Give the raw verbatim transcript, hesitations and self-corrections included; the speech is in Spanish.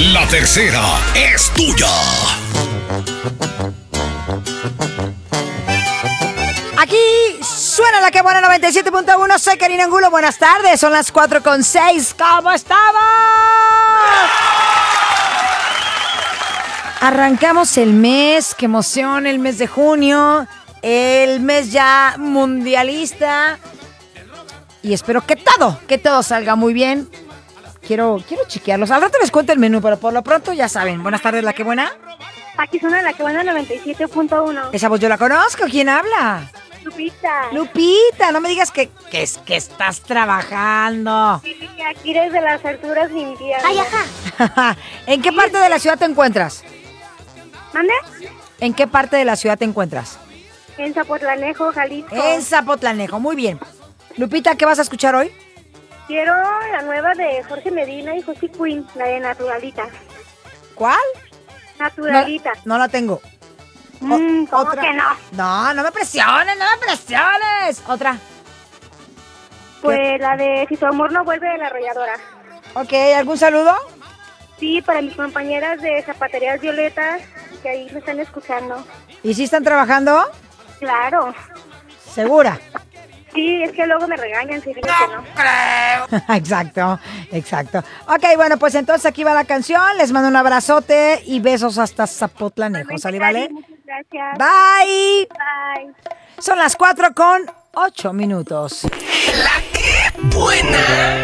La tercera es tuya. Aquí suena la que buena noventa y siete punto uno. Soy Karina Angulo. Buenas tardes. Son las cuatro con seis. ¿Cómo estamos? Arrancamos el mes. Qué emoción. El mes de junio. El mes ya mundialista. Y espero que todo, que todo salga muy bien. Quiero, quiero chequearlos. Al rato les cuento el menú, pero por lo pronto ya saben. Buenas tardes, la que buena. Aquí suena la que buena noventa y siete punto uno. Esa voz yo la conozco. ¿Quién habla? Lupita. Lupita, no me digas que, que, es, que estás trabajando. Sí, aquí desde las alturas limpiando. Ay, ajá. ¿En qué parte de la ciudad te encuentras? ¿Mande? ¿En qué parte de la ciudad te encuentras? En Zapotlanejo, Jalisco. En Zapotlanejo, muy bien. Lupita, ¿qué vas a escuchar hoy? Quiero la nueva de Jorge Medina y José Quinn, la de Naturalita. ¿Cuál? Naturalita. No, no la tengo. Mm, ¿Cómo otra. que no? No, no me presiones, no me presiones. Otra. Pues ¿Qué? la de Si tu amor no vuelve de la arrolladora. Ok, ¿algún saludo? Sí, para mis compañeras de Zapaterías Violetas, que ahí me están escuchando. ¿Y si están trabajando? Claro. ¿Segura? Sí, es que luego me regañan si digo que no. Exacto, exacto. Ok, bueno, pues entonces aquí va la canción. Les mando un abrazote y besos hasta Zapotlanejo. ¿Sale, vale? Muchas gracias. Bye. Bye. Son las cuatro con ocho minutos. La que buena.